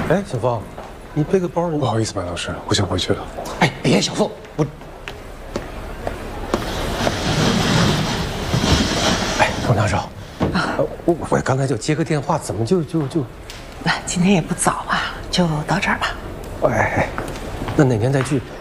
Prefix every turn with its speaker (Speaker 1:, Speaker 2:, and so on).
Speaker 1: 哎，小凤，你背个包，
Speaker 2: 不好意思，白老师，我先回去了。
Speaker 1: 哎，别，小凤，哎，冯教授，我刚才就接个电话，怎么就？
Speaker 3: 那今天也不早啊，就到这儿吧。
Speaker 1: 哎，那哪天再聚？